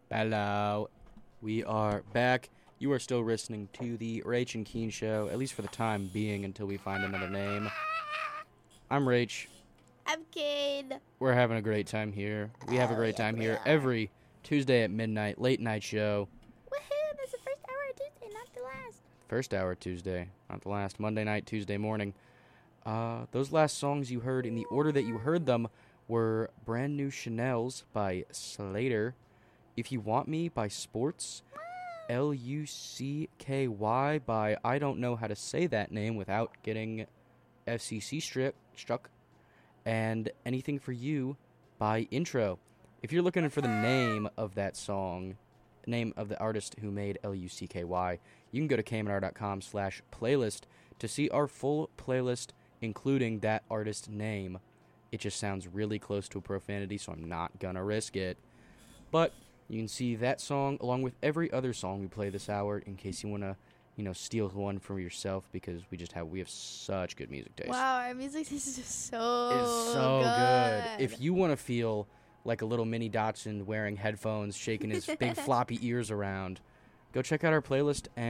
Hello. We are back. You are still listening to the Rach and Keen Show, at least for the time being until we find another name. I'm Rach. I'm Kane. We're having a great time here. We have a great time here every Tuesday at midnight, late night show. Woohoo! That's the first hour of Tuesday, not the last. First hour Tuesday, not the last. Monday night, Tuesday morning. Those last songs you heard in the order that you heard them were Brand New Chanel's by Slater, If You Want Me by Sports, Lucky by I don't know how to say that name without getting FCC struck, and Anything For You by Intro. If you're looking for the name of that song, name of the artist who made Lucky, you can go to KMNR.com/playlist to see our full playlist, including that artist's name. It just sounds really close to a profanity, so I'm not gonna risk it. But you can see that song along with every other song we play this hour in case you wanna, steal one for yourself, because we have such good music taste. Wow, our music taste is just so It's so good. If you want to feel like a little mini Dachshund wearing headphones, shaking his big floppy ears around, go check out our playlist.